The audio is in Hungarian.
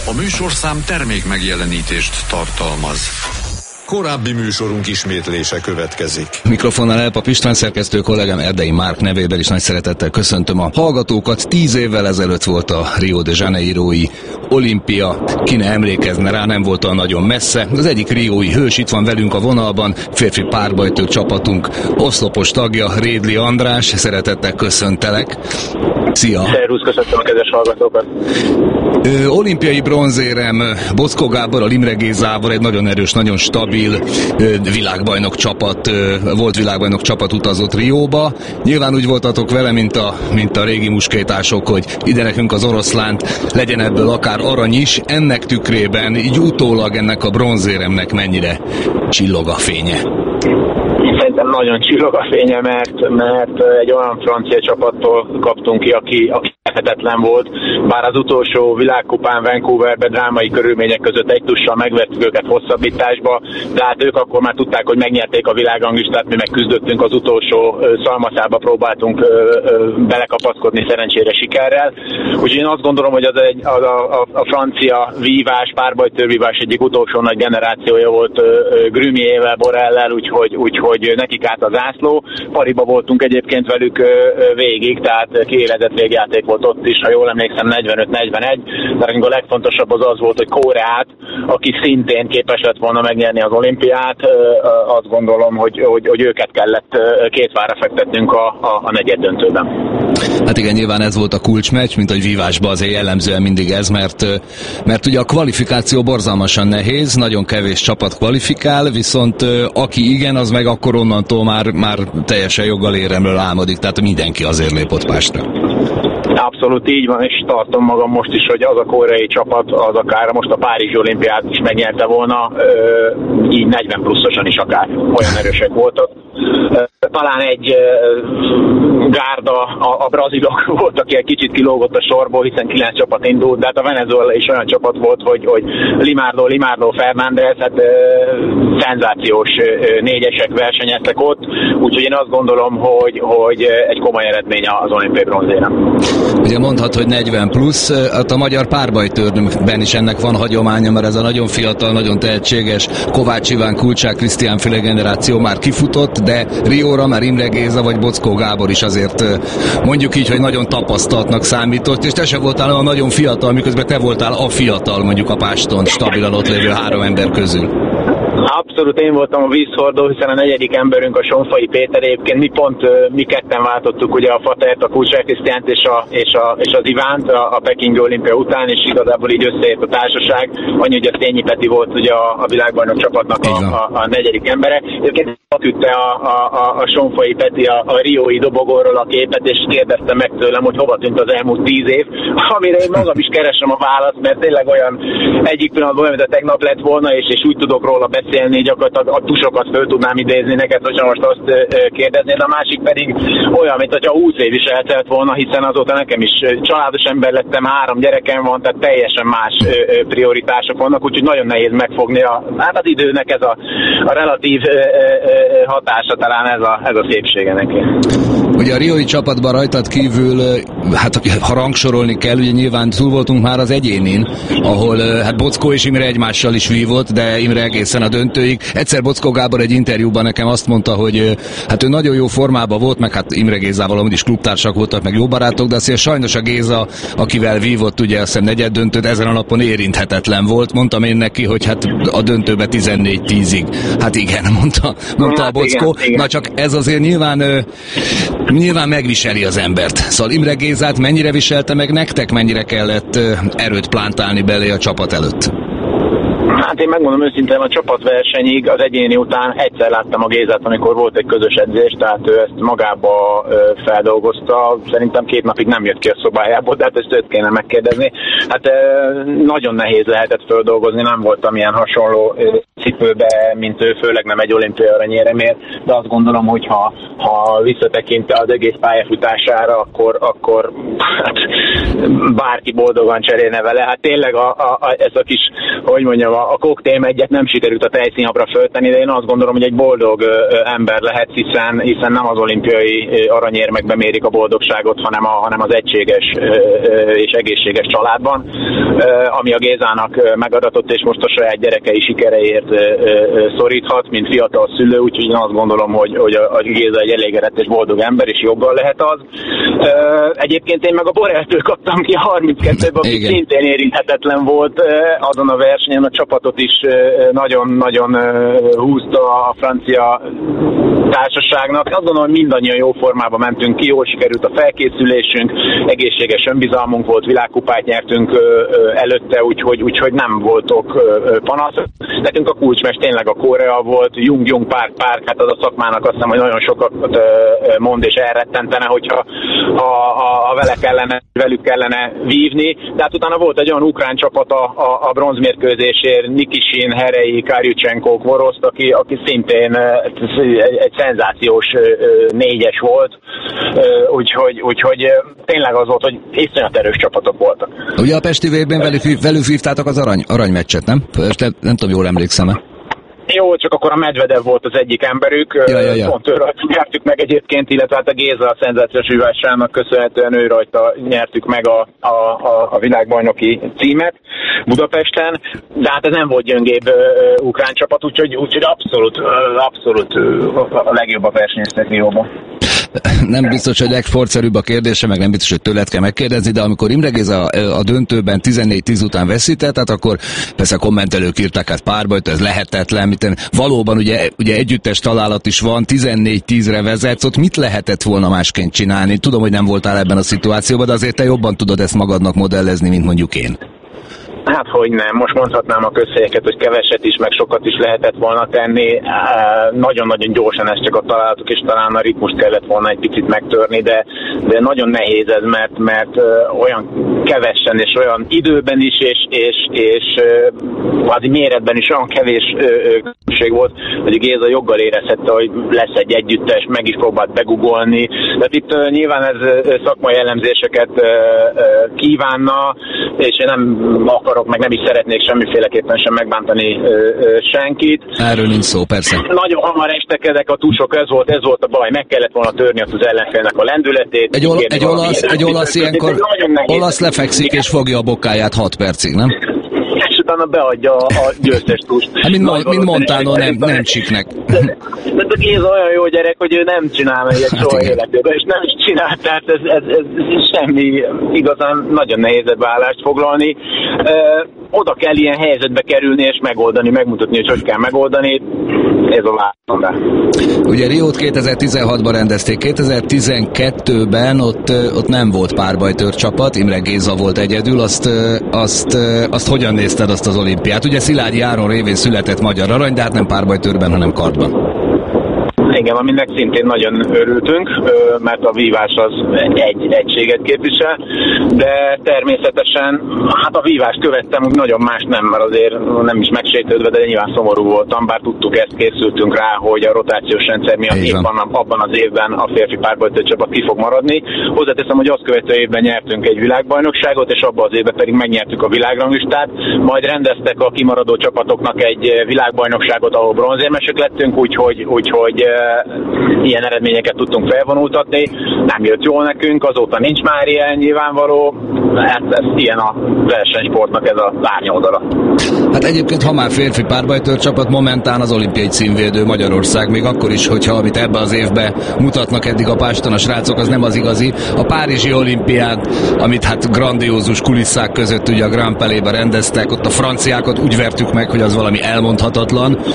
A műsorszám termék megjelenítést tartalmaz. Korábbi műsorunk ismétlése következik. Mikrofonnál Elpap István, szerkesztő kollégám Erdei Márk nevében is nagy szeretettel köszöntöm a hallgatókat. 10 évvel ezelőtt volt a Rio de Janeiro-i olimpia. Ki ne emlékezne rá, nem volt olyan nagyon messze. Az egyik riói hős itt van velünk a vonalban, férfi párbajtő csapatunk oszlopos tagja, Rédli András. Szeretettel köszöntelek. Szia! Szervusz, köszöntöm a kedves hallgatókat! Olimpiai bronzérem Boczkó Gáborral, Imre Gézával, egy nagyon erős, nagyon stabil világbajnok csapat, volt világbajnok csapat utazott Rióba. Nyilván úgy voltatok vele, mint a régi muskétások, hogy ide nekünk az oroszlánt, legyen ebből akár arany is. Ennek tükrében, így utólag ennek a bronzéremnek mennyire csillog a fénye? Szerintem nagyon csillog a fénye, mert egy olyan francia csapattól kaptunk ki, aki lehetetlen volt. Bár az utolsó világkupán Vancouverben drámai körülmények között egy tussal megvertük őket hosszabbításba, de hát ők akkor már tudták, hogy megnyerték a világranglistát, mi meg küzdöttünk az utolsó szalmaszába, próbáltunk belekapaszkodni szerencsére sikerrel. Úgyhogy én azt gondolom, hogy a francia vívás, párbajtőrvívás egyik utolsó nagy generációja volt Grumiével, Borrellel, úgyhogy nekik állt az zászló. Pariba voltunk egyébként velük végig, tehát kiéledett végjáték volt ott is, ha jól emlékszem 45-41, de a legfontosabb az volt, hogy Koreát, aki szintén képes lett volna megnyerni az olimpiát, azt gondolom, hogy őket kellett két vára fektetnünk a negyeddöntőben. Hát igen, nyilván ez volt a kulcsmeccs, mint hogy vívásban azért jellemzően mindig ez, mert ugye a kvalifikáció borzalmasan nehéz, nagyon kevés csapat kvalifikál, viszont aki igen, az meg akkor onnantól már teljesen joggal éremről álmodik, tehát mindenki azért lép ott Pástra. Abszolút így van, és tartom magam most is, hogy az a koreai csapat, az akár most a Párizsi olimpiát is megnyerte volna, így 40 pluszosan is akár, olyan erősek voltak. Talán egy gárda, a brazilok volt, aki egy kicsit kilógott a sorból, hiszen 9 csapat indult, de hát a Venezuela is olyan csapat volt, hogy Limardo, Fernández, hát szenzációs négyesek versenyeztek ott, úgyhogy én azt gondolom, hogy egy komoly eredmény az olimpiai bronzérem. Ugye mondhat, hogy 40 plusz, a magyar párbajtőrben is ennek van hagyománya, mert ez a nagyon fiatal, nagyon tehetséges Kovács Iván, Kulcsák Krisztián féle generáció már kifutott, de Rióra már Imre Géza vagy Boczkó Gábor is azért mondjuk így, hogy nagyon tapasztaltnak számított, és te se voltál olyan nagyon fiatal, miközben te voltál a fiatal mondjuk a Páston stabilan ott lévő 3 ember közül. Abszolút én voltam a vízhordó, hiszen a negyedik emberünk a Sonfai Péter, egyébként mi ketten váltottuk ugye a Fatert, a Kulcsák Krisztiánt és az Ivánt a Pekingi olimpia után, és igazából így összeért a társaság. Annyi, hogy a Szényi Peti volt ugye a világbajnok csapatnak a negyedik embere. Egyébként küldte a Sonfai Peti a riói dobogóról a képet, és kérdezte meg tőlem, hogy hova tűnt az elmúlt 10 év, amire én magam is keresem a választ, mert tényleg olyan egyik pillanatban olyan, mint a tegnap lett volna, és úgy tudok róla beszélni, gyakorlatilag a tusokat föl tudnám idézni neked, hogyha most azt kérdeznéd, a másik pedig olyan, mint hogyha 20 év is eltelt volna, hiszen azóta nekem is családos ember lettem, 3 gyerekem van, tehát teljesen más prioritások vannak, úgyhogy nagyon nehéz megfogni az időnek ez a relatív hatása, talán ez a szépsége neki. Ugye a riói csapatban rajtad kívül, hát ha rangsorolni kell, ugye nyilván túl voltunk már az egyénin, ahol hát Boczkó és Imre egymással is vívott, de Imre egészen a döntőig. Egyszer Boczkó Gábor egy interjúban nekem azt mondta, hogy hát ő nagyon jó formában volt, meg hát Imre Gézával amúgy is klubtársak voltak, meg jó barátok, de azért sajnos a Géza, akivel vívott ugye azt hiszem negyed döntőt, ezen a napon érinthetetlen volt. Mondtam én neki, hogy hát a döntőbe 14-10-ig. Hát igen, mondta a Boczkó. Igen. Na csak ez azért nyilván megviseli az embert. Szóval Imre Gézát mennyire viselte meg nektek, mennyire kellett erőt plántálni belé a csapat előtt? Hát én megmondom őszintén, a csapatversenyig az egyéni után egyszer láttam a Gézát, amikor volt egy közös edzés, tehát ő ezt magába feldolgozta. Szerintem 2 napig nem jött ki a szobájából, de hát ezt őt kéne megkérdezni. Hát nagyon nehéz lehetett feldolgozni, nem voltam ilyen hasonló cipőbe, mint ő, főleg nem egy olimpiai aranyéremért, de azt gondolom, hogy ha visszatekint az egész pályafutására, akkor hát, bárki boldogan cserélne vele. Hát tényleg ez a kis, hogy mondjam, a koktélmegyet nem sikerült a tejszínhabra föltenni, de én azt gondolom, hogy egy boldog ember lehet, hiszen nem az olimpiai aranyérmekben mérik a boldogságot, hanem az egységes és egészséges családban, ami a Gézának megadatott, és most a saját gyerekei sikereért szoríthat, mint fiatal szülő, úgyhogy én azt gondolom, hogy a Géza egy elégedett és boldog ember, és joggal lehet az. Egyébként én meg a Borrelltől kaptam ki a 32-ben, aki szintén érinthetetlen volt azon a versenyen, a csapatot is nagyon-nagyon húzta a francia társaságnak. Azt gondolom, hogy mindannyian jó formában mentünk ki, jól sikerült a felkészülésünk, egészséges önbizalmunk volt, világkupát nyertünk előtte, úgyhogy nem voltok panaszok. Nekünk a kulcsmest tényleg a Korea volt, Jung Park, hát az a szakmának azt hiszem, hogy nagyon sokat mond és elrettentene, hogyha velük kellene vívni. De hát utána volt egy olyan ukrán csapat a bronzmérkőzésért, Nikisin, Herei, Karjucsenko, Kvoroszt, aki szintén egy szenzációs négyes volt, úgyhogy tényleg az volt, hogy iszonyat erős csapatok voltak. Ugye a Pesti VB-ben velük vívtátok az aranymeccset, nem? Nem tudom, jól emlékszem-e. Jó, csak akkor a Medvedev volt az egyik emberük, Ja. Pont őről nyertük meg egyébként, illetve hát a Géza a szenzációs hívásának köszönhetően ő rajta nyertük meg a világbajnoki címet Budapesten, de hát ez nem volt gyöngébb ukrán csapat, úgyhogy abszolút a legjobb a versenyztek Rióban. Nem biztos, hogy legforszerűbb a kérdése, meg nem biztos, hogy tőled kell megkérdezni, de amikor Imre Géza a döntőben 14-10 után veszített, hát akkor persze a kommentelők írták, hát párbajt, ez lehetetlen, valóban ugye együttes találat is van, 14-10-re vezetsz, ott mit lehetett volna másként csinálni? Tudom, hogy nem voltál ebben a szituációban, de azért te jobban tudod ezt magadnak modellezni, mint mondjuk én. Hát hogy nem, most mondhatnám a közhelyeket, hogy keveset is, meg sokat is lehetett volna tenni. Nagyon-nagyon gyorsan ez csak a találatok, és talán a ritmust kellett volna egy picit megtörni, de nagyon nehéz ez, mert olyan kevesen és olyan időben is, és kvázi méretben is olyan kevés különbség volt, hogy Géza joggal érezhette, hogy lesz egy együttes, meg is próbált begugolni. De itt nyilván ez szakmai elemzéseket kívánna, és én nem akarok, meg nem is szeretnék semmiféleképpen sem megbántani senkit. Erről nincs szó, persze. Nagyon hamar estekedek a tusok, ez volt a baj, meg kellett volna törni az ellenfélnek a lendületét. Egy olasz ilyenkor lefekszik és fogja a bokáját 6 percig, nem? És utána beadja a győztes tust. Hát mint Montano, nem csiknek. De a Géza olyan jó gyerek, hogy ő nem csinál ilyet soha életében, és nem is csinál, tehát ez semmi igazán nagyon nehéz állást foglalni. Oda kell ilyen helyzetbe kerülni és megoldani, megmutatni, hogy kell megoldani. Ez a válasz. Ugye Riót 2016-ban rendezték, 2012-ben ott nem volt párbajtőr csapat, Imre Géza volt egyedül, azt hogyan nézted azt az olimpiát? Ugye Szilágyi Áron révén született magyar arany, de hát nem párbajtőrben, hanem kardban. Igen, aminek szintén nagyon örültünk, mert a vívás az egy egységet képvisel, de természetesen hát a vívást követtem, nagyon más nem, mert azért nem is megsejtődve, de nyilván szomorú voltam, bár tudtuk, ezt készültünk rá, hogy a rotációs rendszer miatt abban az évben a férfi párbajtőr csapat ki fog maradni. Hozzáteszem, hogy azt követő évben nyertünk egy világbajnokságot, és abban az évben pedig megnyertük a világranglistát, majd rendeztek a kimaradó csapatoknak egy világbajnokságot, ahol bronzérmesek lettünk, úgyhogy ilyen eredményeket tudtunk felvonultatni. Nem jött jól nekünk, azóta nincs már ilyen nyilvánvaló. Ez ilyen a versenysportnak ez a árnyoldala. Hát egyébként, ha már férfi párbajtőr csapat, momentán az olimpiai címvédő Magyarország, még akkor is, hogyha amit ebbe az évben mutatnak eddig a páston a srácok, az nem az igazi. A párizsi olimpián, amit hát grandiózus kulisszák között ugye a Grand Palais-ba rendeztek, ott a franciákat úgy vertük meg, hogy az valami elmondhatatlan.